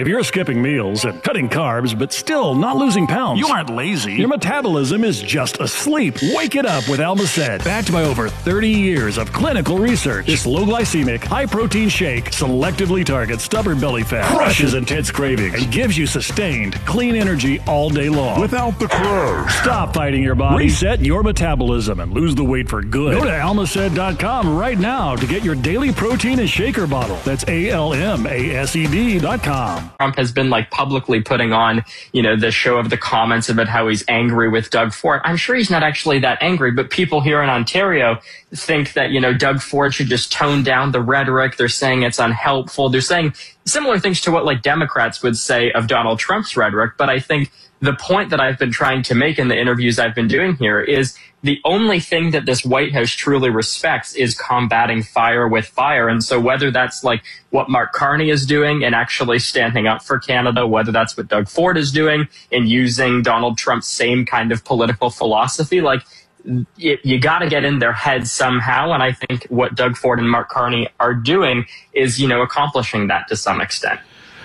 If you're skipping meals and cutting carbs but still not losing pounds, You aren't lazy. your metabolism is just asleep. Wake it up with Almacet. Backed by over 30 years of clinical research, this low-glycemic, high-protein shake selectively targets stubborn belly fat, crushes intense cravings, and gives you sustained, clean energy all day long. Without the carbs. Stop fighting your body, reset your metabolism, and lose the weight for good. Go to Almacet.com right now to get your daily protein and shaker bottle. That's ALMASED.com. Trump has been like publicly putting on, the show of the comments about how he's angry with Doug Ford. I'm sure he's not actually that angry, but people here in Ontario think that, Doug Ford should just tone down the rhetoric. They're saying it's unhelpful. They're saying similar things to what like Democrats would say of Donald Trump's rhetoric. But I think the point that I've been trying to make in the interviews I've been doing here is the only thing that this White House truly respects is combating fire with fire. And so whether that's like what Mark Carney is doing and actually standing up for Canada, whether that's what Doug Ford is doing and using Donald Trump's same kind of political philosophy, like you got to get in their heads somehow. And I think what Doug Ford and Mark Carney are doing is, accomplishing that to some extent.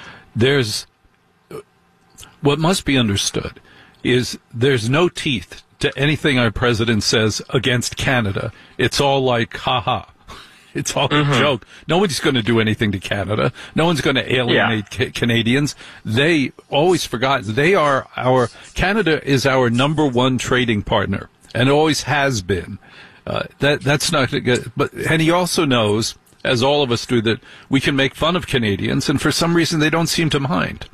What must be understood is there's no teeth to anything our president says against Canada. It's all like, ha-ha. It's all a joke. Nobody's going to do anything to Canada. No one's going to alienate Canadians. They always forgot. Canada is our number one trading partner and always has been. That's not good. And he also knows, as all of us do, that we can make fun of Canadians, and for some reason they don't seem to mind.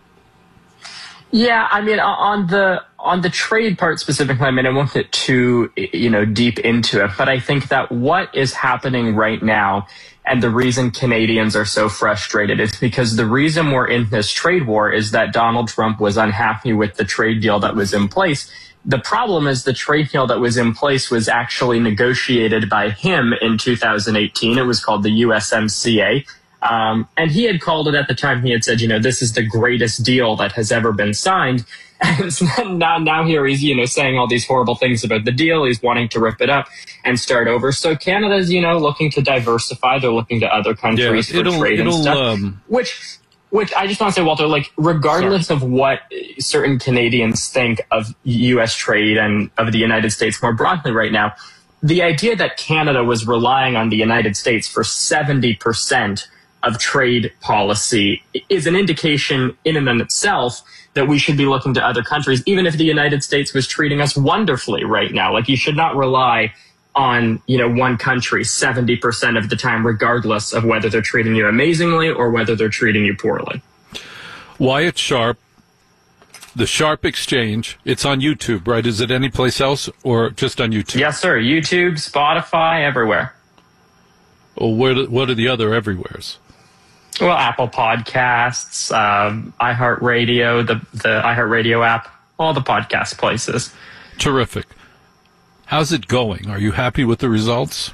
Yeah, I mean, on the trade part specifically, I won't get too, deep into it, but I think that what is happening right now and the reason Canadians are so frustrated is because the reason we're in this trade war is that Donald Trump was unhappy with the trade deal that was in place. The problem is the trade deal that was in place was actually negotiated by him in 2018. It was called the USMCA. And he had called it at the time, he had said, this is the greatest deal that has ever been signed. And so now here he's, saying all these horrible things about the deal. He's wanting to rip it up and start over. So Canada's, looking to diversify. They're looking to other countries for trade and stuff. Which I just want to say, Walter, like, regardless of what certain Canadians think of U.S. trade and of the United States more broadly right now, the idea that Canada was relying on the United States for 70% of trade policy is an indication in and of itself that we should be looking to other countries, even if the United States was treating us wonderfully right now. Like, you should not rely on, one country 70% of the time, regardless of whether they're treating you amazingly or whether they're treating you poorly. Wyatt Sharp, the Sharp Exchange, it's on YouTube, right? Is it any place else or just on YouTube? Yes, sir. YouTube, Spotify, everywhere. Well, what are the other everywheres? Well, Apple Podcasts, iHeartRadio, the iHeartRadio app, all the podcast places. Terrific. How's it going? Are you happy with the results?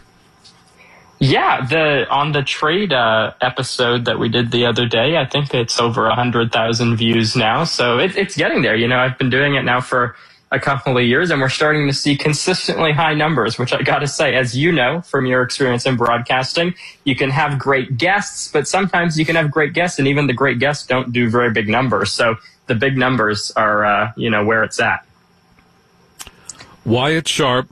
Yeah, on the trade episode that we did the other day, I think it's over 100,000 views now. So it's getting there. I've been doing it now for a couple of years, and we're starting to see consistently high numbers, which I got to say, as you know from your experience in broadcasting, you can have great guests, but sometimes you can have great guests, and even the great guests don't do very big numbers. So the big numbers are, where it's at. Wyatt Sharp,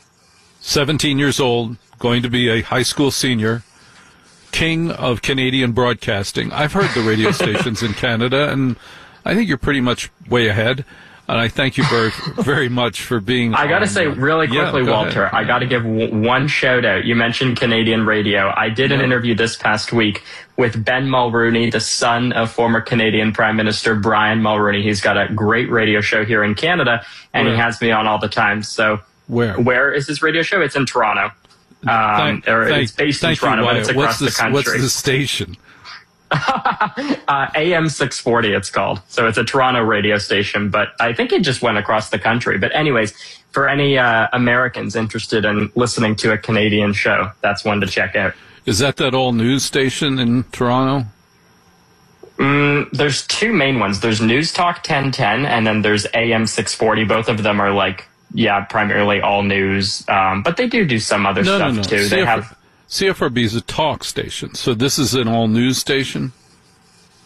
17 years old, going to be a high school senior, king of Canadian broadcasting. I've heard the radio stations in Canada, and I think you're pretty much way ahead. And I thank you very, very much for being. I got to say really quickly, Walter, I got to give one shout out. You mentioned Canadian radio. I did an interview this past week with Ben Mulrooney, the son of former Canadian Prime Minister Brian Mulrooney. He's got a great radio show here in Canada, and he has me on all the time. So where is his radio show? It's in Toronto. It's based in Toronto, but it's across the country. What's the station? AM 640 it's called. So it's a Toronto radio station, but I think it just went across the country. But anyways, for any Americans interested in listening to a Canadian show, that's one to check out. Is that all news station in Toronto? There's two main ones. There's News Talk 1010, and then there's AM 640. Both of them are primarily all news. But they do some other stuff too. They have. CFRB is a talk station, so this is an all-news station?